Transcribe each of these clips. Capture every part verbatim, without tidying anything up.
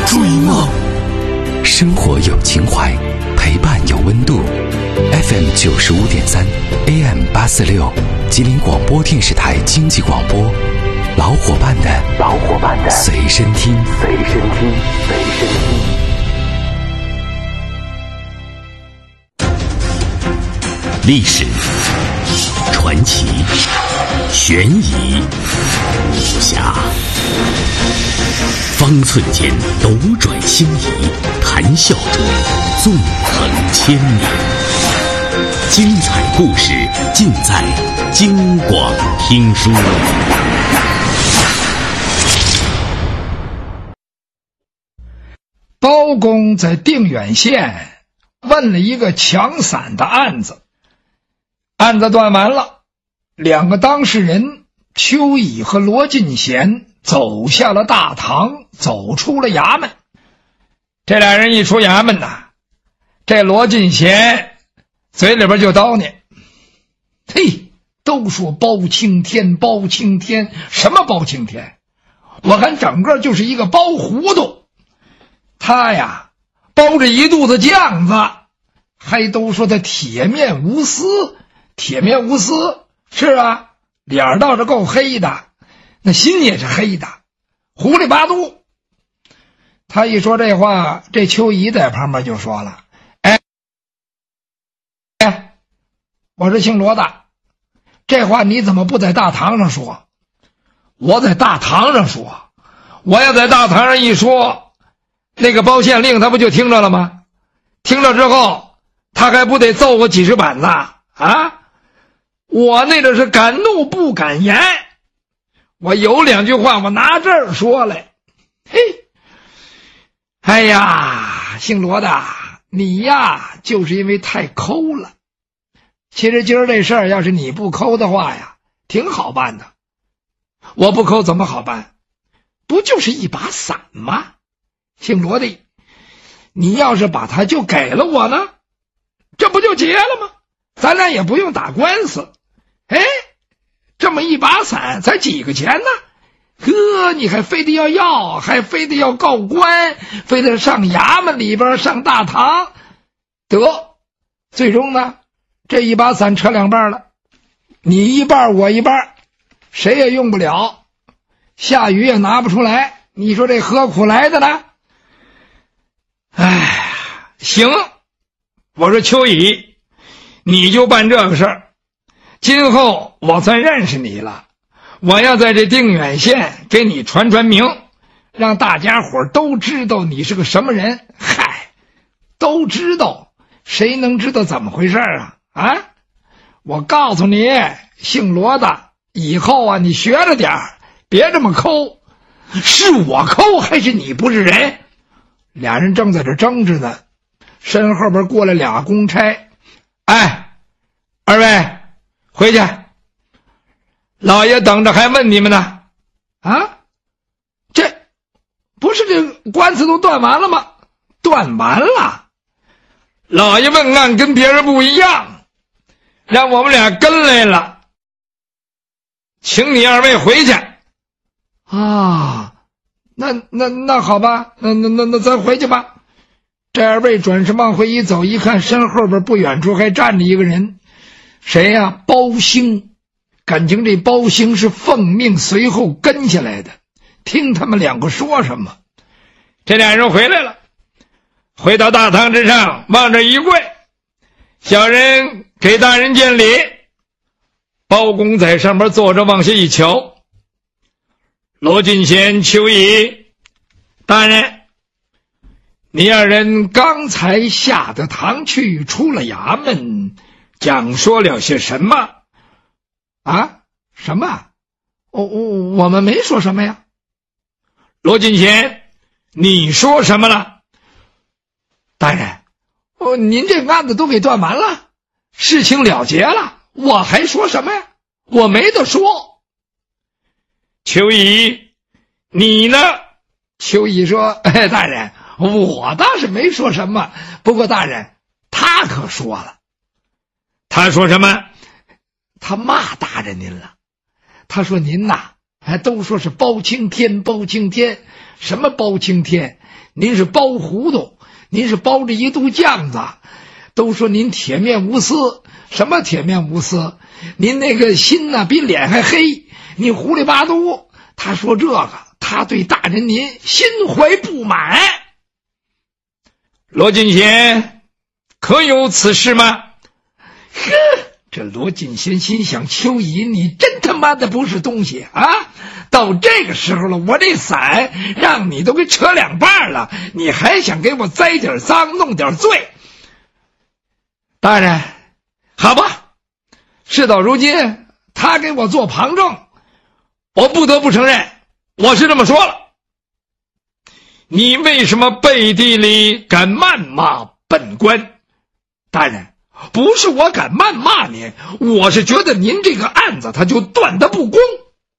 追梦，生活有情怀，陪伴有温度。F M 九十五点三 ，A M 八四六，吉林广播电视台经济广播，老伙伴的老伙伴的随身听，随身听，随身听。历史、传奇、悬疑、武侠，方寸间斗转星移，谈笑中纵横千年。精彩故事尽在京广听书。 包公在定远县问了一个抢伞的案子，案子断完了，两个当事人邱乙和罗进贤走下了大堂，走出了衙门。这俩人一出衙门呐，这罗进贤嘴里边就叨念：嘿，都说包青天包青天，什么包青天？我看整个就是一个包糊涂。他呀包着一肚子酱子，还都说他铁面无私。铁面无私是啊，脸倒是够黑的，那心也是黑的，糊里八度。他一说这话，这邱乙在旁边就说了：哎哎，我是姓罗的，这话你怎么不在大堂上说？我在大堂上说，我要在大堂上一说，那个包县令他不就听着了吗？听着之后他还不得揍我几十板子啊？我那个是敢怒不敢言，我有两句话我拿这儿说来。嘿，哎呀，姓罗的，你呀就是因为太抠了。其实今儿这事儿要是你不抠的话呀，挺好办的。我不抠怎么好办？不就是一把伞吗？姓罗的，你要是把它就给了我呢，这不就结了吗？咱俩也不用打官司。哎，这么一把伞才几个钱呢？呵，你还非得要要，还非得要告官，非得上衙门里边上大堂。得，最终呢，这一把伞扯两半了，你一半我一半，谁也用不了，下雨也拿不出来，你说这何苦来的呢？哎，行，我说邱乙，你就办这个事儿。今后我算认识你了，我要在这定远县给你传传名，让大家伙都知道你是个什么人。嗨，都知道，谁能知道怎么回事啊？啊，我告诉你，姓罗的，以后啊你学着点儿，别这么抠。是我抠还是你不是人？俩人正在这争执呢，身后边过来俩公差。哎，二位回去，老爷等着还问你们呢。啊，这不是这官司都断完了吗？断完了，老爷问案跟别人不一样，让我们俩跟来了，请你二位回去。啊，那那那好吧，那那那那咱回去吧。这二位转身往回一走，一看身后边不远处还站着一个人。谁呀、啊？包兴。感情这包兴是奉命随后跟下来的，听他们两个说什么。这俩人回来了，回到大堂之上，往这一跪，小人给大人见礼。包公在上面坐着，往下一瞧，罗进贤、邱乙，大人，你二人刚才下的堂去，出了衙门，讲说了些什么？啊？什么？我我我们没说什么呀。罗进贤，你说什么了？大人，哦，您这案子都给断完了，事情了结了，我还说什么呀？我没得说。邱乙，你呢？邱乙说：哎，大人，我倒是没说什么，不过大人，他可说了。他说什么？他骂大人您了。他说您呐， 还都说是包青天，包青天，什么包青天？您是包糊涂，您是包着一肚酱子。都说您铁面无私，什么铁面无私？您那个心呢，比脸还黑，你糊里八嘟。他说这个，他对大人您心怀不满。罗进贤，可有此事吗？呵，这罗进贤心想，邱乙，你真他妈的不是东西啊！到这个时候了，我这伞让你都给扯两半了，你还想给我栽点赃，弄点罪？大人，好吧，事到如今，他给我做旁证，我不得不承认，我是这么说了。你为什么背地里敢谩骂本官？大人，不是我敢谩骂您，我是觉得您这个案子他就断得不公。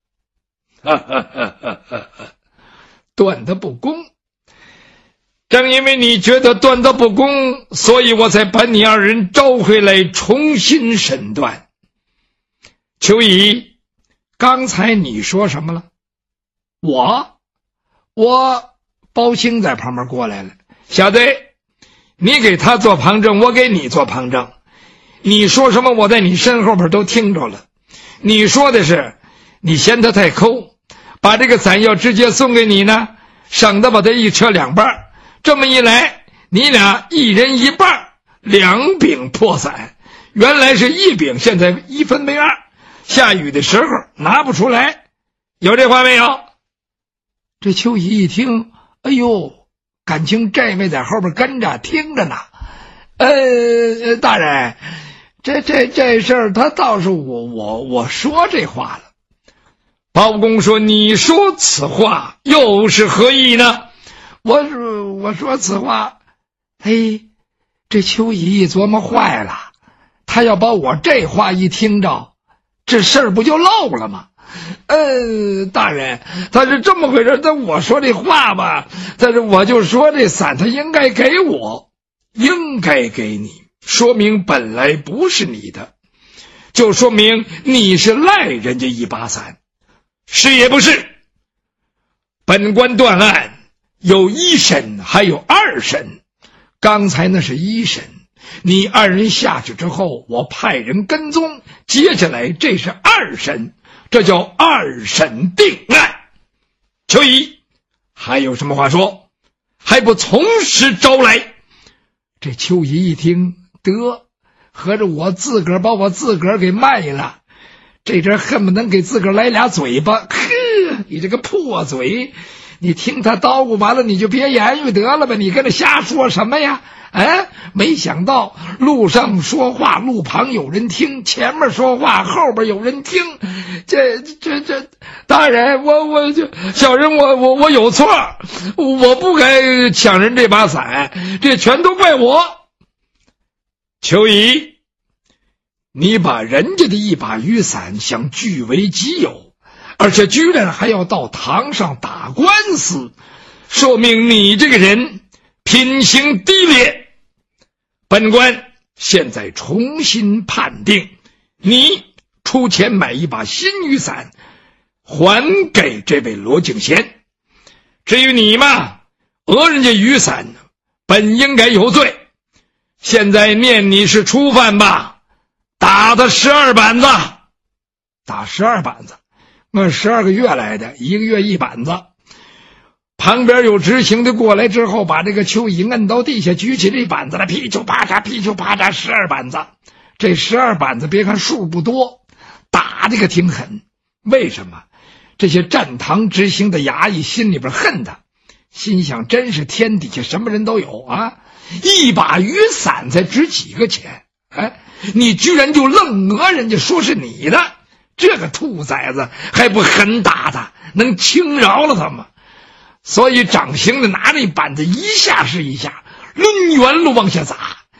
断得不公，正因为你觉得断得不公，所以我才把你二人招回来重新审断。邱乙，刚才你说什么了？我我包青在旁边过来了，小子，你给他做旁证，我给你做旁证。你说什么我在你身后边都听着了。你说的是你嫌他太抠，把这个伞要直接送给你呢，省得把它一扯两半，这么一来你俩一人一半，两柄破伞，原来是一柄，现在一分为二，下雨的时候拿不出来，有这话没有？这邱乙一听，哎呦，感情这位在后边跟着听着呢。呃，大人，这这这事儿他倒是我我我说这话了。包公说：“你说此话又是何意呢？”我说：“我说此话，嘿，这邱乙一琢磨坏了，他要把我这话一听着，这事儿不就漏了吗？”呃，大人，他是这么回事，但我说这话吧，但是我就说这伞他应该给我，应该给你，说明本来不是你的，就说明你是赖人家一把伞。是也不是？本官断案有一审还有二审，刚才那是一审，你二人下去之后，我派人跟踪，接下来这是二审，这叫二审定案。邱乙，还有什么话说？还不从实招来？这邱乙一听，得，合着我自个儿把我自个儿给卖了，这阵恨不能给自个儿来俩嘴巴。呵，你这个破嘴，你听他叨咕完了你就别言语得了吧，你跟着瞎说什么呀？哎，没想到路上说话路旁有人听，前面说话后边有人听，这这这大人，我我就小人我我我有错，我不该抢人这把伞，这全都怪我。邱乙，你把人家的一把雨伞想据为己有，而且居然还要到堂上打官司，说明你这个人品行低劣。本官现在重新判定，你出钱买一把新雨伞还给这位罗敬贤。至于你嘛，讹人家雨伞本应该有罪，现在念你是初犯吧，打他十二板子。打十二板子，那十二个月来的，一个月一板子。旁边有执行的过来之后，把这个邱乙摁到地下，举起这板子来，噼啾啪嚓噼啾啪嚓，十二板子。这十二板子别看数不多，打这个挺狠。为什么？这些站堂执行的衙役心里边恨他，心想真是天底下什么人都有啊，一把雨伞才值几个钱，哎，你居然就愣讹人家说是你的，这个兔崽子还不狠打他，能轻饶了他吗？所以掌刑的拿那板子一下是一下，抡圆了往下砸，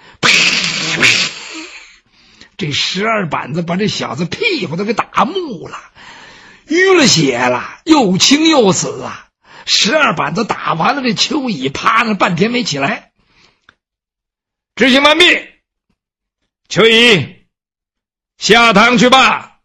这十二板子把这小子屁股都给打木了，淤了血了，又青又死啊！十二板子打完了，这邱乙趴那半天没起来。执行完毕，邱乙下堂去吧，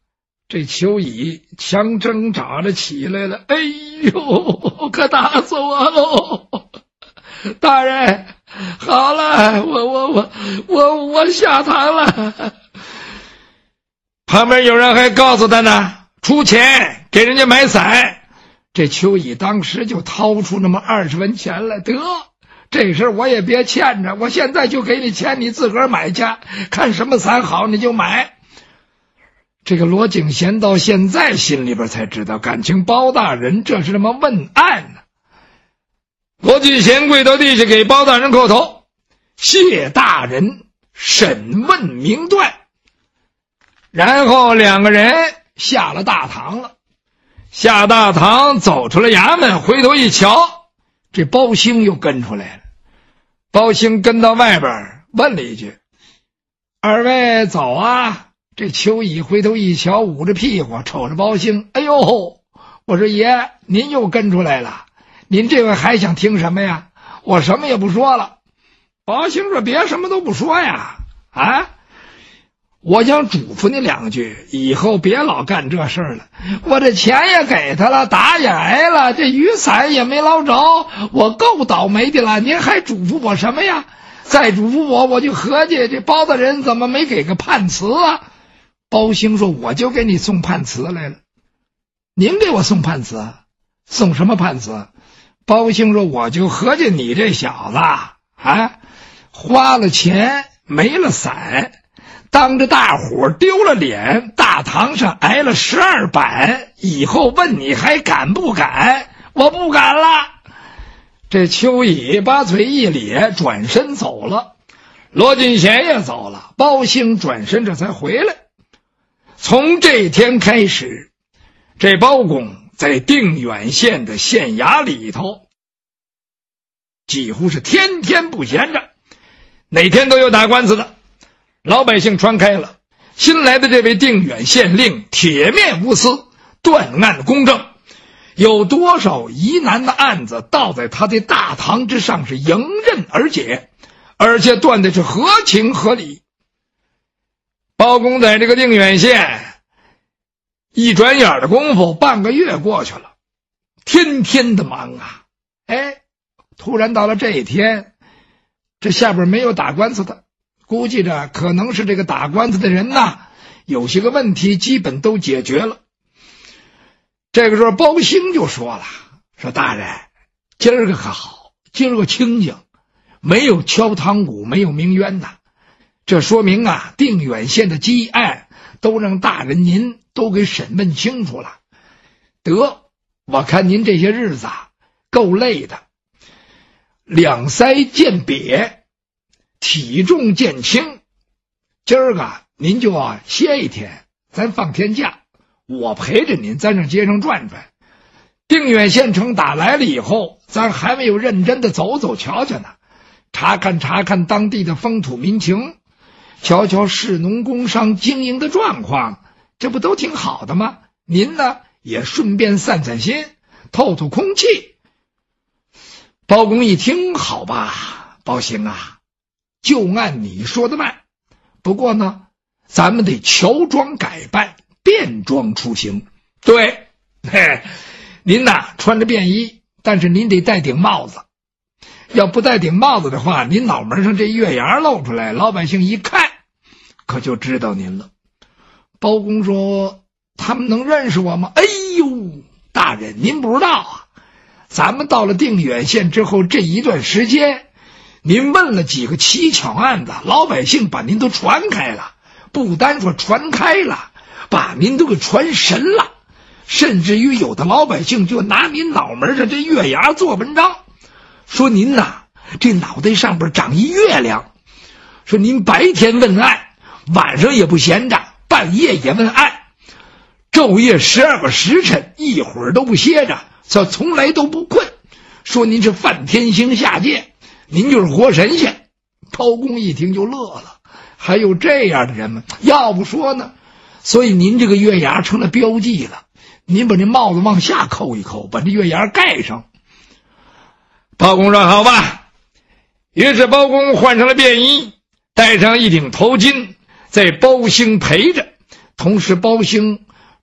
这邱乙强挣扎着起来了，哎呦，可打死我喽！大人，好了，我我我我我下堂了。旁边有人还告诉他呢，出钱给人家买伞。这邱乙当时就掏出那么二十文钱来，得，这事我也别欠着，我现在就给你钱，你自个儿买去，看什么伞好你就买。这个罗景贤到现在心里边才知道，感情包大人这是这么问案呢。罗景贤跪到地下给包大人叩头，谢大人审问明断。然后两个人下了大堂了。下大堂走出了衙门，回头一瞧，这包兴又跟出来了。包兴跟到外边问了一句，二位走啊。这邱乙回头一瞧，捂着屁股瞅着包兴，哎呦，我说爷，您又跟出来了，您这位还想听什么呀？我什么也不说了。包兴说，别什么都不说呀，啊，我想嘱咐你两句，以后别老干这事儿了。我这钱也给他了，打也挨了，这雨伞也没捞着，我够倒霉的了，您还嘱咐我什么呀？再嘱咐我，我就合计这包大人怎么没给个判词啊？包兴说，我就给你送判词来了。您给我送判词？送什么判词？包兴说，我就合计你这小子啊，花了钱没了伞，当着大伙丢了脸，大堂上挨了十二板，以后问你还敢不敢？我不敢了。这邱乙把嘴一咧，转身走了。罗进贤也走了，包兴转身这才回来。从这天开始，这包公在定远县的县衙里头几乎是天天不闲着，哪天都有打官司的。老百姓传开了，新来的这位定远县令铁面无私，断案公正，有多少疑难的案子倒在他的大堂之上是迎刃而解，而且断的是合情合理。包公在这个定远县一转眼的功夫，半个月过去了，天天的忙啊。哎，突然到了这一天，这下边没有打官司的，估计着可能是这个打官司的人呐，有些个问题基本都解决了。这个时候包兴就说了，说大人，今儿个可好，今儿个清静，没有敲堂鼓，没有鸣冤呐。这说明啊，定远县的积案都让大人您都给审问清楚了。得，我看您这些日子啊够累的，两腮渐瘪，体重渐轻，今儿个您就啊歇一天，咱放天假，我陪着您咱上街上转转。定远县城打来了以后，咱还没有认真的走走瞧瞧呢，查看查看当地的风土民情，瞧瞧士农工商经营的状况，这不都挺好的吗？您呢也顺便散散心，透透空气。包公一听，好吧，包兴啊，就按你说的办，不过呢咱们得乔装改扮，便装出行。对，嘿，您呐穿着便衣，但是您得戴顶帽子，要不戴顶帽子的话，您脑门上这月牙露出来，老百姓一看可就知道您了。包公说，他们能认识我吗？哎呦，大人您不知道啊，咱们到了定远县之后这一段时间，您问了几个蹊跷案子，老百姓把您都传开了，不单说传开了，把您都给传神了，甚至于有的老百姓就拿您脑门上这月牙做文章，说您呐这脑袋上边长一月亮，说您白天问案，晚上也不闲着，半夜也问案，昼夜十二个时辰一会儿都不歇着，从来都不困，说您是梵天星下界，您就是活神仙。包公一听就乐了，还有这样的人吗？要不说呢，所以您这个月牙成了标记了，您把这帽子往下扣一扣，把这月牙盖上。包公说好吧，于是包公换上了便衣，戴上一顶头巾，在包兴陪着，同时包兴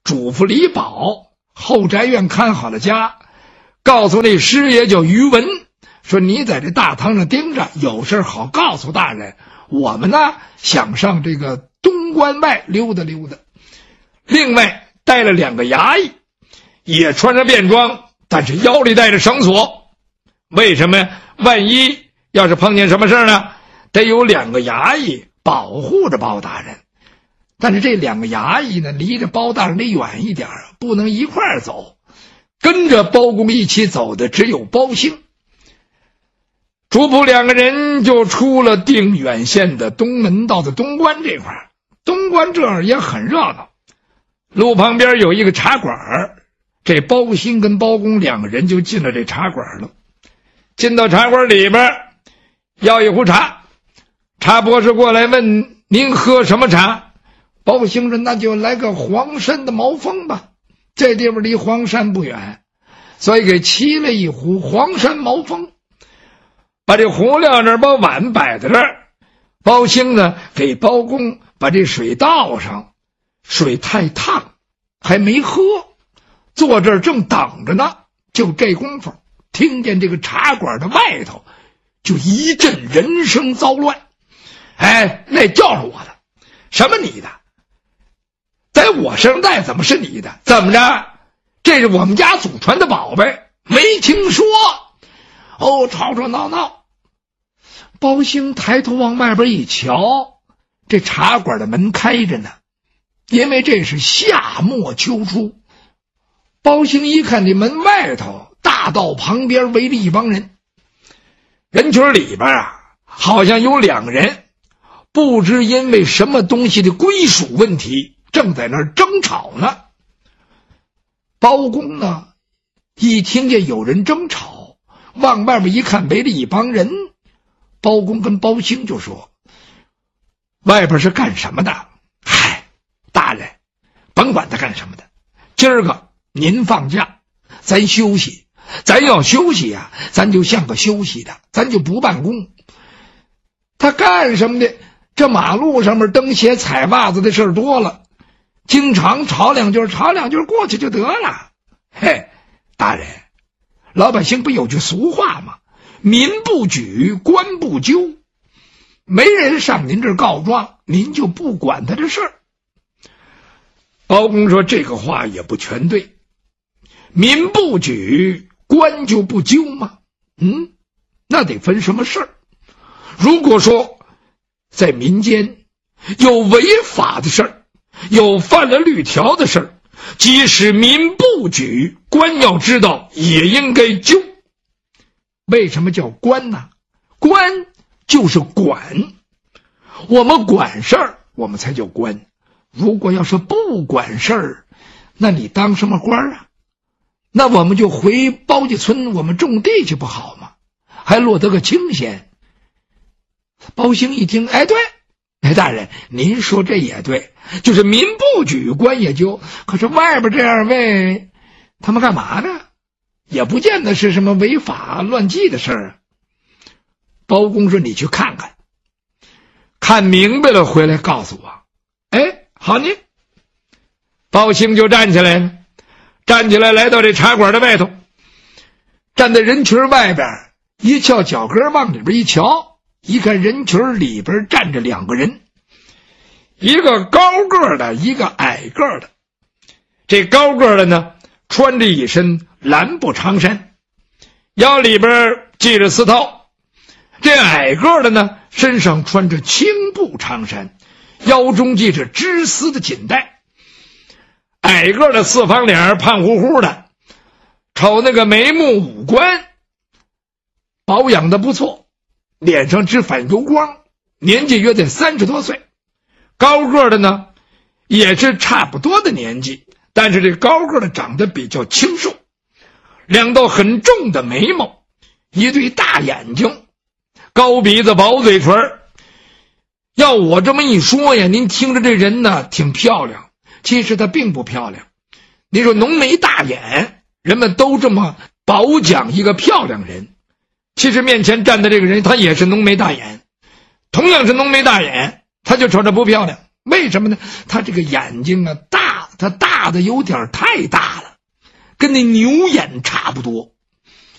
嘱咐李宝后宅院看好了家，告诉那师爷叫于文，说你在这大堂上盯着，有事好告诉大人。我们呢想上这个东关外溜达溜达。另外带了两个衙役，也穿着便装，但是腰里带着绳索。为什么呀？万一要是碰见什么事呢，得有两个衙役保护着包大人。但是这两个衙役呢，离着包大人得远一点，不能一块儿走。跟着包公一起走的只有包兴。主仆两个人就出了定远县的东门道的东关这块。东关这儿也很热闹，路旁边有一个茶馆，这包兴跟包公两个人就进了这茶馆了。进到茶馆里边，要一壶茶，茶博士过来问您喝什么茶？包兴说那就来个黄山的毛峰吧，这地方离黄山不远，所以给沏了一壶黄山毛峰。把这壶撂那儿，把碗摆在这儿。包兴呢给包公把这水倒上，水太烫还没喝，坐这儿正等着呢。就这功夫，听见这个茶馆的外头就一阵人声骚乱。哎，那叫着我的，什么你的？在我身上带怎么是你的？怎么着？这是我们家祖传的宝贝，没听说。哦，吵吵闹闹。包兴抬头往外边一瞧，这茶馆的门开着呢，因为这是夏末秋初。包兴一看这门外头大道旁边围了一帮人，人群里边啊好像有两个人，不知因为什么东西的归属问题正在那儿争吵呢。包公呢一听见有人争吵，往外边一看围了一帮人，包公跟包兴就说，外边是干什么的？嗨，大人甭管他干什么的，今儿个您放假，咱休息。咱要休息呀、啊，咱就像个休息的，咱就不办公。他干什么的？这马路上面蹬鞋踩袜子的事儿多了，经常吵两句吵两句过去就得了。嘿，大人，老百姓不有句俗话吗？民不举，官不究。没人上您这儿告状，您就不管他的事儿。包公说这个话也不全对，民不举，官就不究吗？嗯，那得分什么事儿。如果说在民间有违法的事儿，有犯了律条的事儿，即使民不举，官要知道也应该究。为什么叫官呢？官就是管，我们管事儿，我们才叫官。如果要是不管事儿，那你当什么官啊？那我们就回包家村，我们种地去不好吗？还落得个清闲。包兴一听，哎，对，哎，大人，您说这也对，就是民不举，官也究。可是外边这二位，他们干嘛呢？也不见得是什么违法乱纪的事儿啊。包公说：“你去看看，看明白了回来告诉我。”哎，好呢。包兴就站起来了，站起来来到这茶馆的外头，站在人群外边，一翘脚跟往里边一瞧，一看人群里边站着两个人，一个高个的，一个矮个的。这高个的呢，穿着一身蓝布长衫，腰里边系着丝绦；这矮个的呢，身上穿着青布长衫，腰中系着织丝的锦带。矮个的四方脸，胖乎乎的，瞅那个眉目五官保养的不错，脸上只反油光，年纪约在三十多岁。高个的呢也是差不多的年纪，但是这高个的长得比较清瘦，两道很重的眉毛，一对大眼睛，高鼻子薄嘴唇。要我这么一说呀，您听着这人呢挺漂亮，其实她并不漂亮。你说浓眉大眼，人们都这么褒奖一个漂亮人，其实面前站的这个人他也是浓眉大眼，同样是浓眉大眼，他就瞅着不漂亮。为什么呢？他这个眼睛啊大它大的有点太大了，跟那牛眼差不多。